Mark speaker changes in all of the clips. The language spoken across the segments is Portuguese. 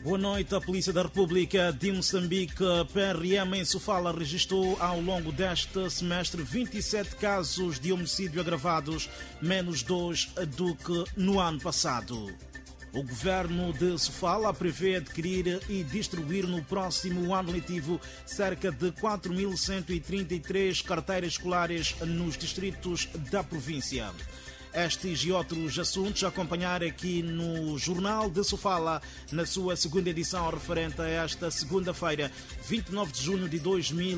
Speaker 1: Boa noite. A Polícia da República de Moçambique, PRM, em Sofala, registrou ao longo deste semestre 27 casos de homicídio agravados, menos 2 do que no ano passado. O governo de Sofala prevê adquirir e distribuir no próximo ano letivo cerca de 4.133 carteiras escolares nos distritos da província. Estes e outros assuntos a acompanhar aqui no Jornal de Sofala, na sua segunda edição referente a esta segunda-feira, 29 de junho de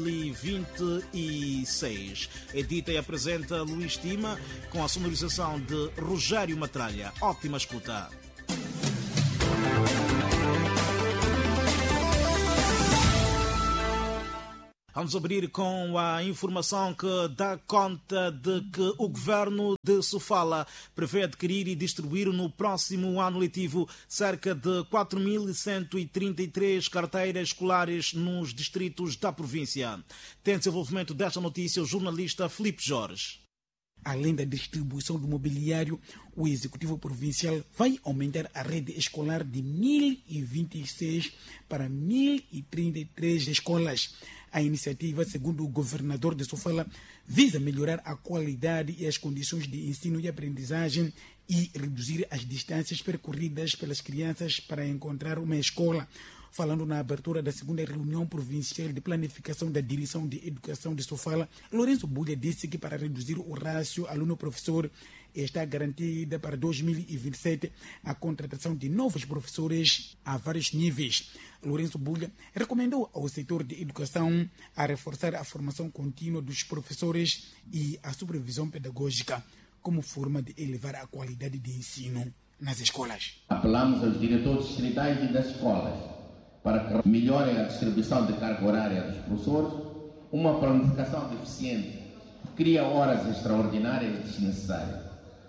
Speaker 1: 2026. Edita e apresenta Luís Tima, com a sonorização de Rogério Matralha. Ótima escuta. Vamos abrir com a informação que dá conta de que o governo de Sofala prevê adquirir e distribuir no próximo ano letivo cerca de 4.133 carteiras escolares nos distritos da província. Tem desenvolvimento desta notícia o jornalista Filipe Jorge.
Speaker 2: Além da distribuição do mobiliário, o Executivo Provincial vai aumentar a rede escolar de 1.026 para 1.033 escolas. A iniciativa, segundo o governador de Sofala, visa melhorar a qualidade e as condições de ensino e aprendizagem e reduzir as distâncias percorridas pelas crianças para encontrar uma escola. Falando na abertura da segunda reunião provincial de planificação da Direção de Educação de Sofala, Lourenço Bulha disse que para reduzir o rácio aluno-professor está garantida para 2027 a contratação de novos professores a vários níveis. Lourenço Bulha recomendou ao setor de educação a reforçar a formação contínua dos professores e a supervisão pedagógica como forma de elevar a qualidade de ensino nas escolas.
Speaker 3: Apelamos aos diretores distritais e das escolas para que melhorem a distribuição de carga horária dos professores, uma planificação deficiente cria horas extraordinárias desnecessárias,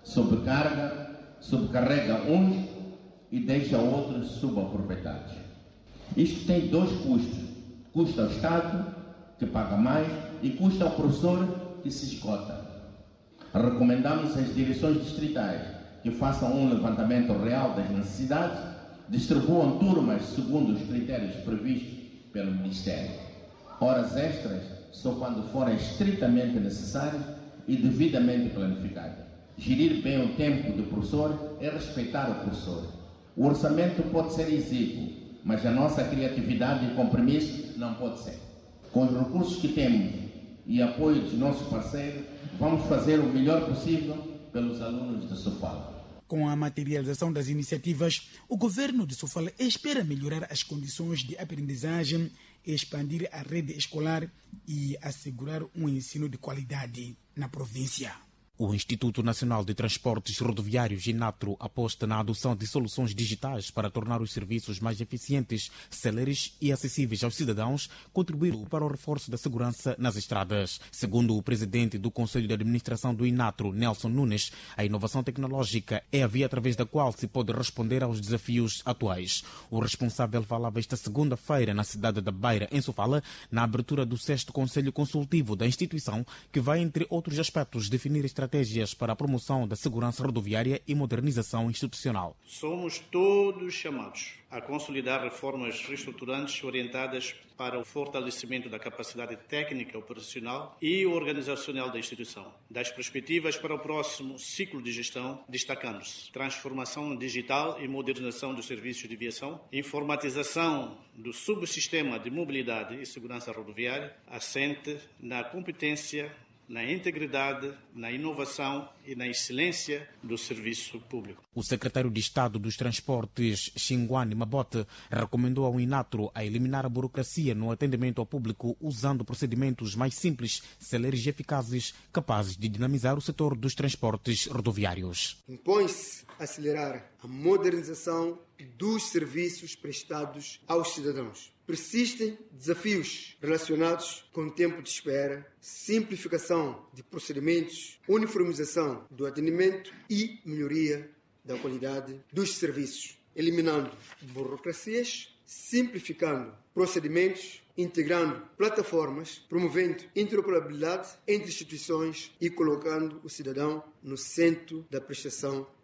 Speaker 3: sobrecarrega uns e deixa outros subaproveitados. Isto tem dois custos: custa ao Estado, que paga mais, e custa ao professor, que se esgota. Recomendamos às direções distritais que façam um levantamento real das necessidades, distribuam turmas segundo os critérios previstos pelo Ministério. Horas extras só quando forem estritamente necessárias e devidamente planificadas. Gerir bem o tempo do professor é respeitar o professor. O orçamento pode ser exíguo, mas a nossa criatividade e compromisso não pode ser. Com os recursos que temos e apoio dos nossos parceiros, vamos fazer o melhor possível pelos alunos de Sofala.
Speaker 2: Com a materialização das iniciativas, o governo de Sofala espera melhorar as condições de aprendizagem, expandir a rede escolar e assegurar um ensino de qualidade na província.
Speaker 4: O Instituto Nacional de Transportes Rodoviários, INATRO, aposta na adoção de soluções digitais para tornar os serviços mais eficientes, céleres e acessíveis aos cidadãos, contribuindo para o reforço da segurança nas estradas. Segundo o presidente do Conselho de Administração do INATRO, Nelson Nunes, a inovação tecnológica é a via através da qual se pode responder aos desafios atuais. O responsável falava esta segunda-feira na cidade da Beira, em Sofala, na abertura do 6º Conselho Consultivo da instituição, que vai, entre outros aspectos, definir estratégias para a promoção da segurança rodoviária e modernização institucional.
Speaker 5: Somos todos chamados a consolidar reformas reestruturantes orientadas para o fortalecimento da capacidade técnica, operacional e organizacional da instituição. Das perspectivas para o próximo ciclo de gestão, destacando-se transformação digital e modernização dos serviços de viação, informatização do subsistema de mobilidade e segurança rodoviária, assente na competência, na integridade, na inovação e na excelência do serviço público.
Speaker 4: O secretário de Estado dos Transportes, Xinguane Mabote, recomendou ao INATRO a eliminar a burocracia no atendimento ao público usando procedimentos mais simples, céleres e eficazes, capazes de dinamizar o setor dos transportes rodoviários.
Speaker 6: Impõe-se acelerar a modernização dos serviços prestados aos cidadãos. Persistem desafios relacionados com o tempo de espera, simplificação de procedimentos, uniformização do atendimento e melhoria da qualidade dos serviços, eliminando burocracias, simplificando procedimentos, integrando plataformas, promovendo interoperabilidade entre instituições e colocando o cidadão no centro da prestação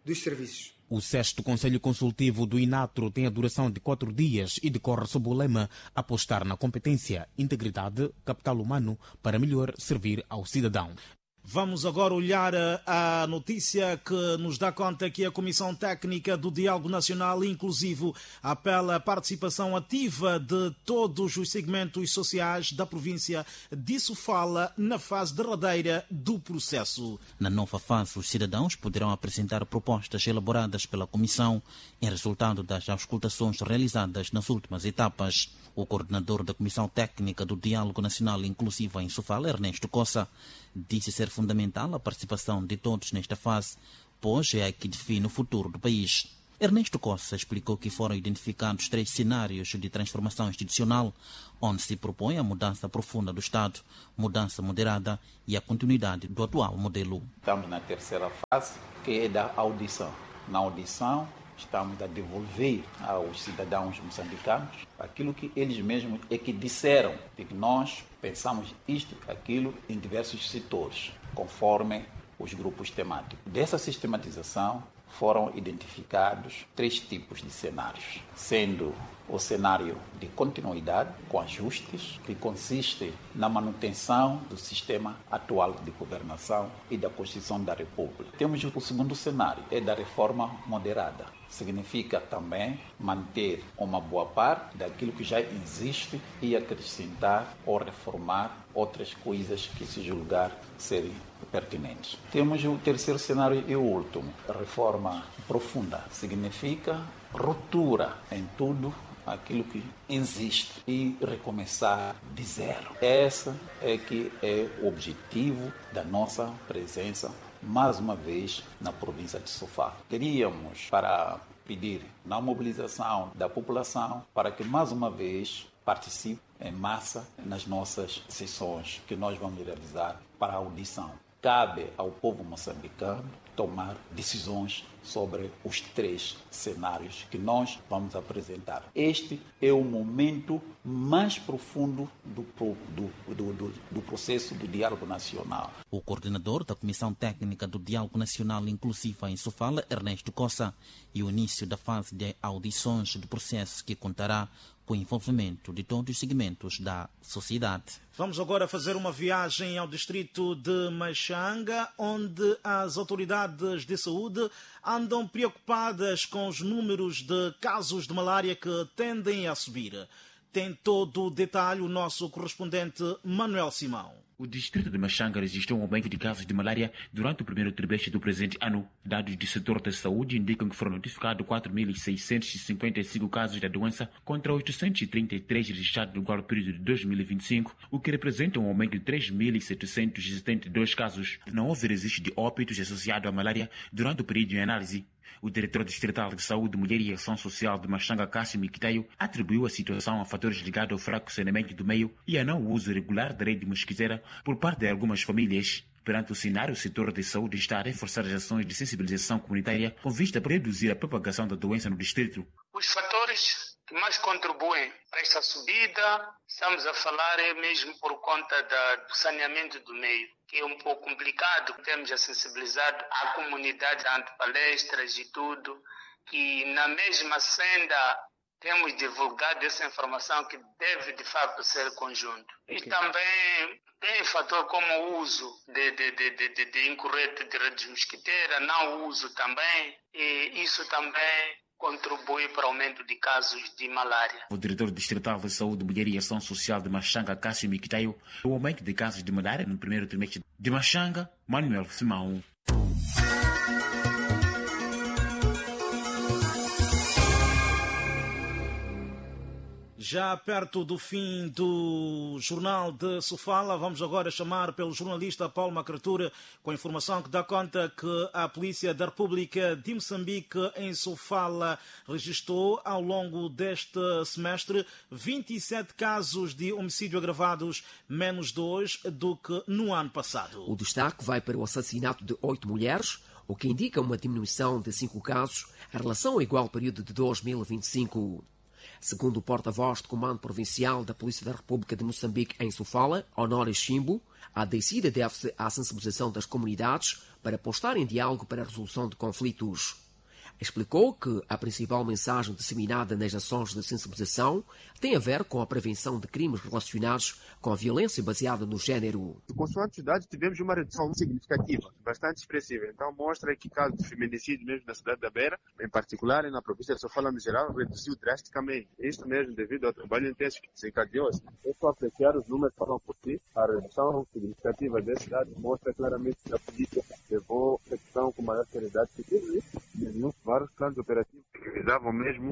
Speaker 6: dos serviços.
Speaker 4: O 6º Conselho Consultivo do INATRO tem a duração de 4 dias e decorre sob o lema apostar na competência, integridade, capital humano para melhor servir ao cidadão.
Speaker 1: Vamos agora olhar a notícia que nos dá conta que a Comissão Técnica do Diálogo Nacional Inclusivo apela à participação ativa de todos os segmentos sociais da província de Sofala na fase derradeira do processo.
Speaker 7: Na nova fase, os cidadãos poderão apresentar propostas elaboradas pela Comissão em resultado das auscultações realizadas nas últimas etapas. O coordenador da Comissão Técnica do Diálogo Nacional Inclusivo em Sofala, Ernesto Cossa, disse ser fundamental a participação de todos nesta fase, pois é a que define o futuro do país. Ernesto Cossa explicou que foram identificados 3 cenários de transformação institucional, onde se propõe a mudança profunda do Estado, mudança moderada e a continuidade do atual modelo.
Speaker 8: Estamos na terceira fase, que é da audição. Na audição, estamos a devolver aos cidadãos moçambicanos aquilo que eles mesmos é que disseram, de que nós pensamos isto, aquilo, em diversos setores, conforme os grupos temáticos. Dessa sistematização foram identificados 3 tipos de cenários, sendo o cenário de continuidade, com ajustes, que consiste na manutenção do sistema atual de governação e da Constituição da República. Temos o segundo cenário, é da reforma moderada. Significa também manter uma boa parte daquilo que já existe e acrescentar ou reformar outras coisas que se julgar serem pertinentes. Temos o terceiro cenário e o último. A reforma profunda significa ruptura em tudo aquilo que existe e recomeçar de zero. Esse é que é o objetivo da nossa presença mais uma vez na província de Sofala. Queríamos para pedir na mobilização da população para que mais uma vez participe em massa nas nossas sessões que nós vamos realizar para a audição. Cabe ao povo moçambicano tomar decisões sobre os 3 cenários que nós vamos apresentar. Este é o momento mais profundo do processo do diálogo nacional.
Speaker 7: O coordenador da Comissão Técnica do Diálogo Nacional Inclusivo em Sofala, Ernesto Cossa, e o início da fase de audições do processo que contará com o envolvimento de todos os segmentos da sociedade.
Speaker 1: Vamos agora fazer uma viagem ao distrito de Machanga, onde as autoridades de saúde andam preocupadas com os números de casos de malária que tendem a subir. Tem todo o detalhe o nosso correspondente Manuel Simão.
Speaker 9: O distrito de Machanga registrou um aumento de casos de malária durante o primeiro trimestre do presente ano. Dados do setor da saúde indicam que foram notificados 4.655 casos da doença contra 833 registrados no igual período de 2025, o que representa um aumento de 3.772 casos. Não houve registro de óbitos associados à malária durante o período em análise. O diretor distrital de Saúde, Mulher e Ação Social de Machanga, Cássio Miquiteio, atribuiu a situação a fatores ligados ao fraco saneamento do meio e a não uso regular da rede mosquiteira por parte de algumas famílias. Perante o cenário, o setor de saúde está a reforçar as ações de sensibilização comunitária com vista para reduzir a propagação da doença no distrito.
Speaker 10: Os fatores que mais contribuem para esta subida, estamos a falar mesmo por conta do saneamento do meio, que é um pouco complicado. Temos a sensibilizar a comunidade, dando palestras e tudo, que na mesma senda temos divulgado essa informação que deve de fato ser conjunto. Okay. E também tem fator como o uso de incorreto de redes mosquiteiras, não uso também, e isso também contribui para o aumento de casos de malária.
Speaker 9: O diretor distrital de Saúde, Mulher e Ação Social de Machanga, Cássio Miquiteio, o aumento de casos de malária no primeiro trimestre de Machanga, Manuel Simão.
Speaker 1: Já perto do fim do Jornal de Sofala, vamos agora chamar pelo jornalista Paulo Macratura com a informação que dá conta que a Polícia da República de Moçambique em Sofala registrou ao longo deste semestre 27 casos de homicídio agravados, menos 2 do que no ano passado.
Speaker 11: O destaque vai para o assassinato de 8 mulheres, o que indica uma diminuição de 5 casos em relação ao igual período de 2025. Segundo o porta-voz do Comando Provincial da Polícia da República de Moçambique em Sofala, Honório Chimbo, a descida deve-se à sensibilização das comunidades para postar em diálogo para a resolução de conflitos. Explicou que a principal mensagem disseminada nas ações de sensibilização tem a ver com a prevenção de crimes relacionados com a violência baseada no género.
Speaker 12: Consoante os dados, tivemos uma redução significativa, bastante expressiva. Então, mostra que o caso de feminicídio mesmo na cidade da Beira, em particular, e na província de Sofala no geral, reduziu drasticamente. Isto mesmo devido ao trabalho intenso que desencadeou-se. É só apreciar, os números falam por si. A redução significativa desses dados mostra claramente que a polícia levou a questão com maior seriedade possível. Vários planos operativos que visavam mesmo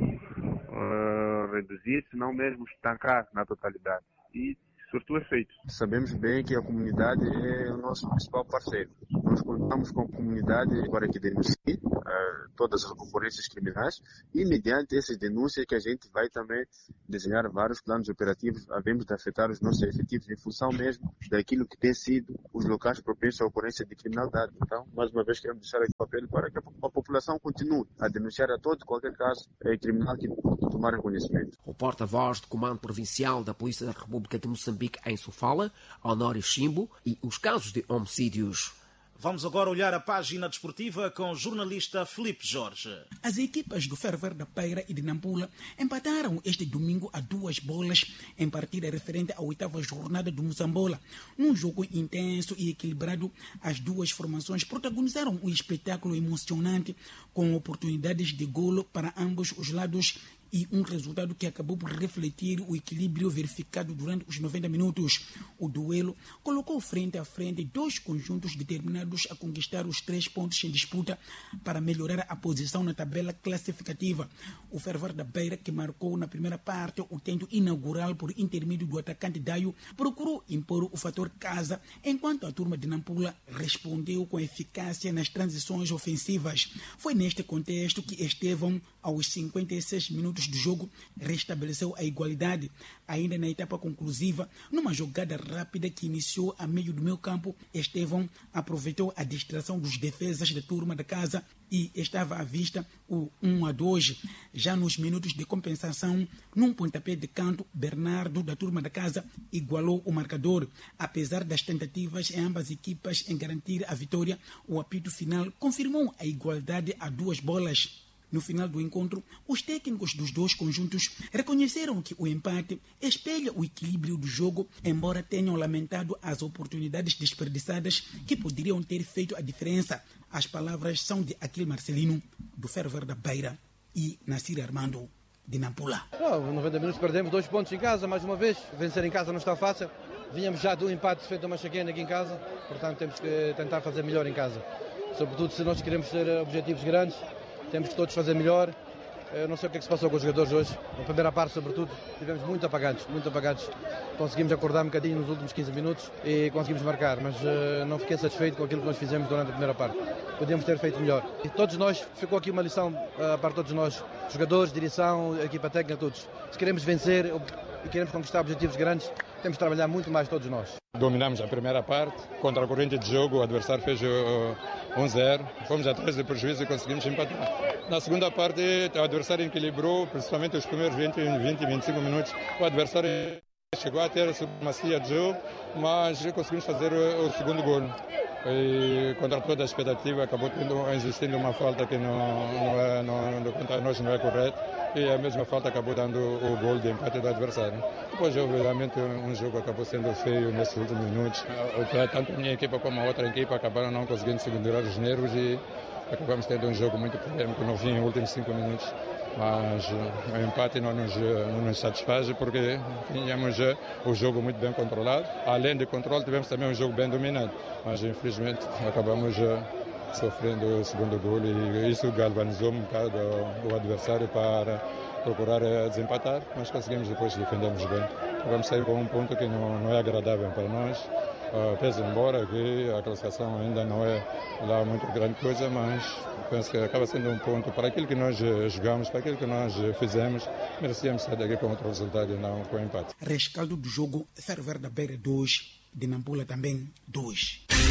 Speaker 12: reduzir, se não mesmo estancar na totalidade. E surtiu efeito. Sabemos bem que a comunidade é o nosso principal parceiro. Nós contamos com a comunidade para que denuncie todas as ocorrências criminais e, mediante essas denúncias, que a gente vai também desenhar vários planos operativos, havemos de afetar os nossos efetivos em função mesmo daquilo que tem sido os locais propensos à ocorrência de criminalidade. Então, mais uma vez, queremos deixar aqui o papel para que a população continue a denunciar a todo qualquer caso criminal que tomar conhecimento.
Speaker 11: O porta-voz do Comando Provincial da Polícia da República de Moçambique em Sofala, Honório Chimbo, e os casos de homicídios.
Speaker 1: Vamos agora olhar a página desportiva com o jornalista Filipe Jorge.
Speaker 2: As equipas do Ferroviário da Beira e de Nampula empataram este domingo a 2 bolas em partida referente à 8ª jornada do Moçambola. Num jogo intenso e equilibrado, as duas formações protagonizaram um espetáculo emocionante com oportunidades de golo para ambos os lados e um resultado que acabou por refletir o equilíbrio verificado durante os 90 minutos. O duelo colocou frente a frente dois conjuntos determinados a conquistar os 3 pontos em disputa para melhorar a posição na tabela classificativa. O Ferroviário da Beira, que marcou na primeira parte o tento inaugural por intermédio do atacante Daio, procurou impor o fator casa, enquanto a turma de Nampula respondeu com eficácia nas transições ofensivas. Foi neste contexto que Estevão, aos 56 minutos do jogo, restabeleceu a igualdade. Ainda na etapa conclusiva, numa jogada rápida que iniciou a meio do meio campo, Estevão aproveitou a distração dos defesas da turma da casa e estava à vista o 1-2. Já nos minutos de compensação, num pontapé de canto, Bernardo, da turma da casa, igualou o marcador. Apesar das tentativas em ambas equipas em garantir a vitória, o apito final confirmou a igualdade a 2 bolas. No final do encontro, os técnicos dos dois conjuntos reconheceram que o empate espelha o equilíbrio do jogo, embora tenham lamentado as oportunidades desperdiçadas que poderiam ter feito a diferença. As palavras são de Aquil Marcelino, do Ferroviário da Beira, e Nassir Armando, de Nampula.
Speaker 13: Em 90 minutos perdemos 2 pontos em casa, mais uma vez. Vencer em casa não está fácil. Vínhamos já do empate feito uma chaquena aqui em casa, portanto temos que tentar fazer melhor em casa. Sobretudo se nós queremos ter objetivos grandes, temos que todos fazer melhor. Eu não sei o que é que se passou com os jogadores hoje. Na primeira parte, sobretudo, tivemos muito apagados. Conseguimos acordar um bocadinho nos últimos 15 minutos e conseguimos marcar, mas não fiquei satisfeito com aquilo que nós fizemos durante a primeira parte. Podíamos ter feito melhor. E todos nós, ficou aqui uma lição para todos nós, jogadores, direção, equipa técnica, todos. Se queremos vencer e queremos conquistar objetivos grandes, temos de trabalhar muito mais todos nós.
Speaker 14: Dominamos a primeira parte, contra a corrente de jogo, o adversário fez 1-0, fomos atrás do prejuízo e conseguimos empatar. Na segunda parte, o adversário equilibrou, principalmente os primeiros 20 e 25 minutos. O adversário chegou a ter a supremacia de jogo, mas conseguimos fazer o segundo gol. E contra toda a expectativa, acabou existindo uma falta que contra nós não é correta. E a mesma falta acabou dando o gol de empate do adversário. Depois, obviamente, um jogo acabou sendo feio nesses últimos minutos. Tanto a minha equipa como a outra equipa acabaram não conseguindo segurar os nervos e acabamos tendo um jogo muito polêmico no fim, nos últimos 5 minutos. Mas o empate não nos satisfaz porque tínhamos o jogo muito bem controlado. Além do controle, tivemos também um jogo bem dominado. Mas, infelizmente, acabamos sofrendo o segundo gol e isso galvanizou um bocado o adversário para procurar desempatar, mas conseguimos depois defendermos bem. Vamos sair com um ponto que não é agradável para nós, pese embora que a classificação ainda não é lá muito grande coisa, mas penso que acaba sendo um ponto para aquilo que nós jogamos, para aquilo que nós fizemos, merecíamos sair daqui com outro resultado e não com empate.
Speaker 2: Rescaldo do jogo, Ferroviário da Beira 2, de Nampula também 2.